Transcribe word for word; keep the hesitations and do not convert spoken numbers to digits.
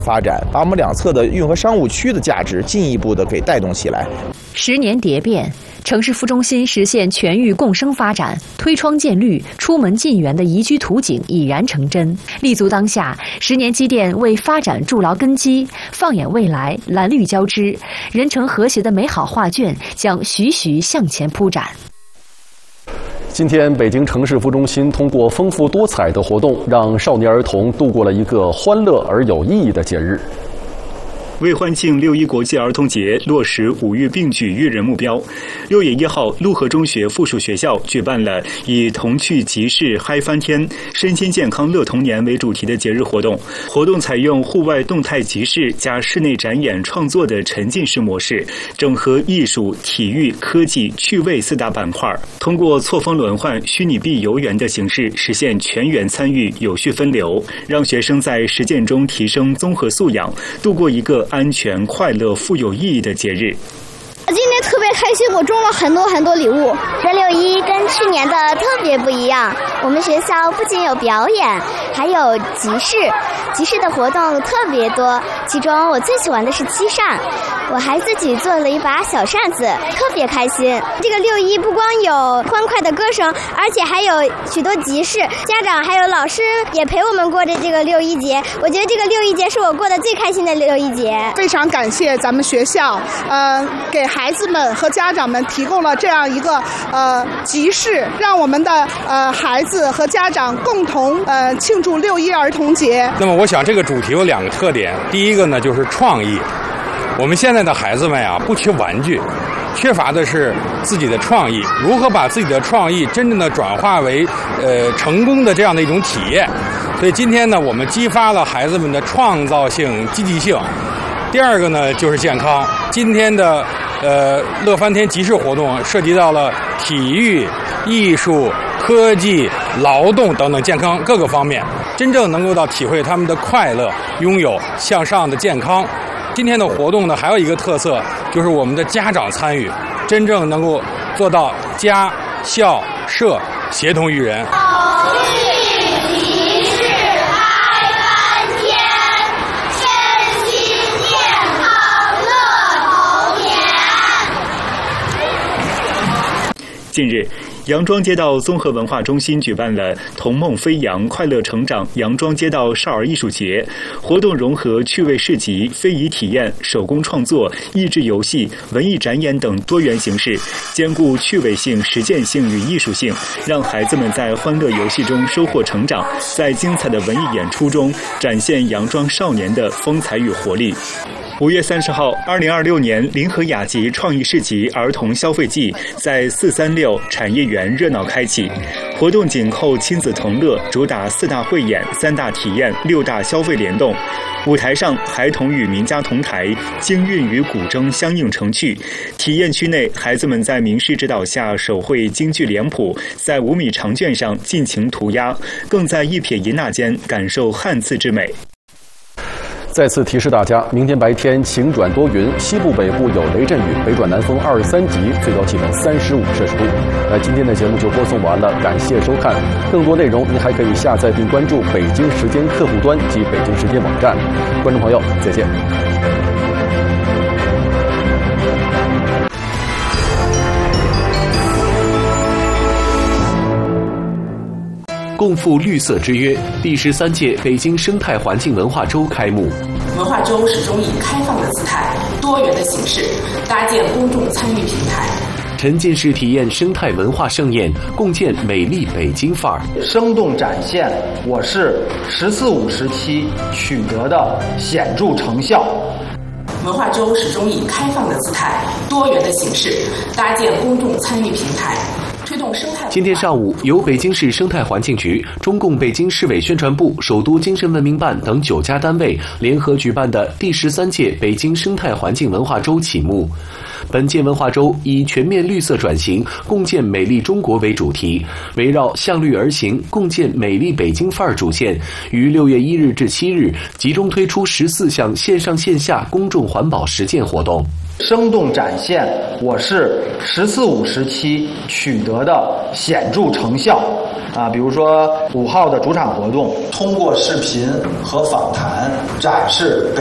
发展，把我们两侧的运河商务区的价值进一步的给带动起来。 十年蝶变，城市副中心实现全域共生发展，推窗见绿、出门进园的宜居图景已然成真。立足当下，十年积淀为发展筑牢根基；放眼未来，蓝绿交织，人城和谐的美好画卷将徐徐向前铺展。 今天，北京城市副中心通过丰富多彩的活动，让少年儿童度过了一个欢乐而有意义的节日。 为欢庆六一国际儿童节，落实五育并举育人目标，六月一号，陆河中学附属学校举办了以“童趣集市嗨翻天，身心健康乐童年”为主题的节日活动。活动采用户外动态集市加室内展演创作的沉浸式模式，整合艺术、体育、科技、趣味四大板块，通过错峰轮换、虚拟币游园的形式，实现全员参与、有序分流，让学生在实践中提升综合素养，度过一个安全、快乐、富有意义的节日。 今天特别开心，我中了很多很多礼物。这六一跟去年的特别不一样，我们学校不仅有表演，还有集市，集市的活动特别多。其中我最喜欢的是漆扇，我还自己做了一把小扇子，特别开心。这个六一不光有欢快的歌声，而且还有许多集市，家长还有老师也陪我们过着这个六一节。我觉得这个六一节是我过得最开心的六一节。 非常感谢咱们学校，呃，给孩子们和家长们提供了这样一个呃集市，让我们的呃孩子和家长共同呃庆祝六一儿童节。 那么我想这个主题有两个特点，第一个呢就是创意。我们现在的孩子们呀，不缺玩具，缺乏的是自己的创意。如何把自己的创意真正的转化为呃成功的这样的一种体验？所以今天呢，我们激发了孩子们的创造性、积极性。第二个呢，就是健康。今天的呃乐翻天集市活动涉及到了体育、艺术、科技、劳动等等健康各个方面，真正能够到体会他们的快乐，拥有向上的健康。今天的活动呢，还有一个特色，就是我们的家长参与，真正能够做到家、校、社协同育人。 近日，杨庄街道综合文化中心举办了“童梦飞扬，快乐成长”杨庄街道少儿艺术节活动，融合趣味市集、非遗体验、手工创作、益智游戏、文艺展演等多元形式，兼顾趣味性、实践性与艺术性，让孩子们在欢乐游戏中收获成长，在精彩的文艺演出中展现杨庄少年的风采与活力。五月三十号，二零二六年临河雅集创意市集儿童消费季在四三六产业园热闹开启。活动紧扣亲子同乐，主打四大汇演、三大体验、六大消费联动。舞台上，孩童与名家同台，京韵与古筝相映成趣。体验区内，孩子们在名师指导下手绘京剧脸谱，在五米长卷上尽情涂鸦，更在一撇一捺间感受汉字之美。 再次提示大家，明天白天晴转多云，西部北部有雷阵雨，北转南风二三级，最高气温三十五摄氏度。那今天的节目就播送完了，感谢收看。更多内容您还可以下载并关注北京时间客户端及北京时间网站。观众朋友，再见。 共赴绿色之约，第十三届北京生态环境文化周开幕。 文化周始终以开放的姿态、多元的形式，搭建公众参与平台， 沉浸式体验生态文化盛宴，共建美丽北京范儿， 生动展现我市“十四五”时期取得的显著成效。 文化周始终以开放的姿态、多元的形式，搭建公众参与平台。 今天上午，由北京市生态环境局、中共北京市委宣传部、首都精神文明办等九家单位联合举办的第十三届北京生态环境文化周启幕。本届文化周以全面绿色转型，共建美丽中国为主题，围绕向绿而行，共建美丽北京范儿主线，于六月一日至七日集中推出十四项线上线下公众环保实践活动， 生动展现我市“十四五”时期取得的显著成效。 啊，比如说五号的主场活动，通过视频和访谈展示